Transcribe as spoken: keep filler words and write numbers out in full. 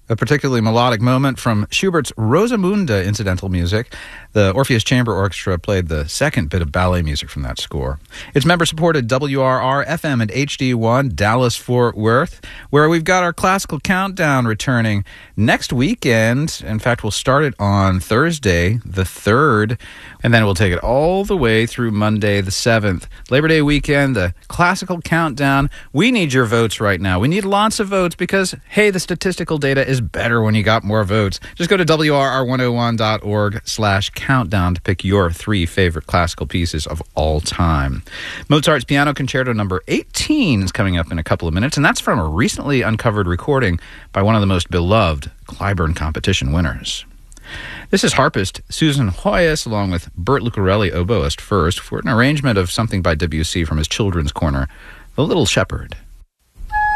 A particularly melodic moment from Schubert's Rosamunde incidental music. The Orpheus Chamber Orchestra played the second bit of ballet music from that score. It's member-supported W R R F M and H D one, Dallas-Fort Worth, where we've got our classical countdown returning next weekend. In fact, we'll start it on Thursday, the third, and then we'll take it all the way through Monday, the seventh. Labor Day weekend, the classical countdown. We need your votes right now. We need lots of votes because, hey, the statistical data is better when you got more votes. Just go to W R R one oh one dot org slash countdown to pick your three favorite classical pieces of all time. Mozart's Piano Concerto number eighteen is coming up in a couple of minutes, and that's from a recently uncovered recording by one of the most beloved Clyburn competition winners. This is harpist Susan Hoyas along with Bert Lucarelli, oboist first, for an arrangement of something by Debussy from his Children's Corner, The Little Shepherd.